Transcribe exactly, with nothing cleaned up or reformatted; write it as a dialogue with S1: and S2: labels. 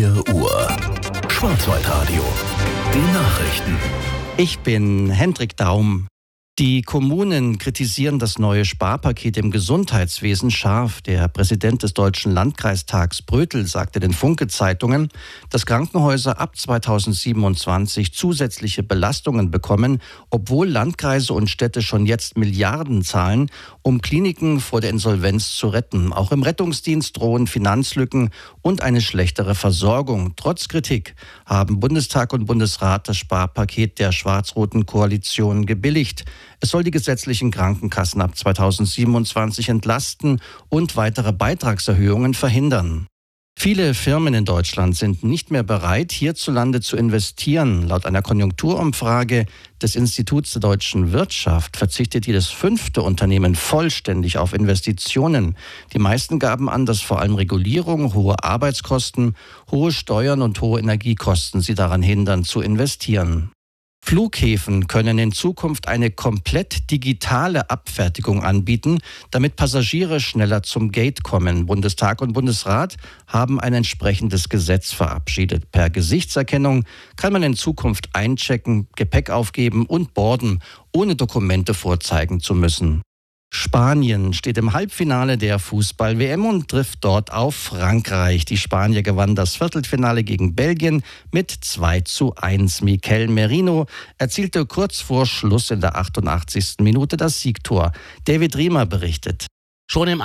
S1: vier Uhr. Schwarzwaldradio. Die Nachrichten.
S2: Ich bin Hendrik Daum. Die Kommunen kritisieren das neue Sparpaket im Gesundheitswesen scharf. Der Präsident des Deutschen Landkreistags Brötel sagte den Funke-Zeitungen, dass Krankenhäuser ab zweitausendsiebenundzwanzig zusätzliche Belastungen bekommen, obwohl Landkreise und Städte schon jetzt Milliarden zahlen, um Kliniken vor der Insolvenz zu retten. Auch im Rettungsdienst drohen Finanzlücken und eine schlechtere Versorgung. Trotz Kritik haben Bundestag und Bundesrat das Sparpaket der schwarz-roten Koalition gebilligt. Es soll die gesetzlichen Krankenkassen ab zweitausendsiebenundzwanzig entlasten und weitere Beitragserhöhungen verhindern. Viele Firmen in Deutschland sind nicht mehr bereit, hierzulande zu investieren. Laut einer Konjunkturumfrage des Instituts der deutschen Wirtschaft verzichtet jedes fünfte Unternehmen vollständig auf Investitionen. Die meisten gaben an, dass vor allem Regulierung, hohe Arbeitskosten, hohe Steuern und hohe Energiekosten sie daran hindern, zu investieren. Flughäfen können in Zukunft eine komplett digitale Abfertigung anbieten, damit Passagiere schneller zum Gate kommen. Bundestag und Bundesrat haben ein entsprechendes Gesetz verabschiedet. Per Gesichtserkennung kann man in Zukunft einchecken, Gepäck aufgeben und boarden, ohne Dokumente vorzeigen zu müssen. Spanien steht im Halbfinale der Fußball-W M und trifft dort auf Frankreich. Die Spanier gewannen das Viertelfinale gegen Belgien mit zwei zu eins. Mikel Merino erzielte kurz vor Schluss in der achtundachtzigsten Minute das Siegtor. David Riemer berichtet.
S3: Schon im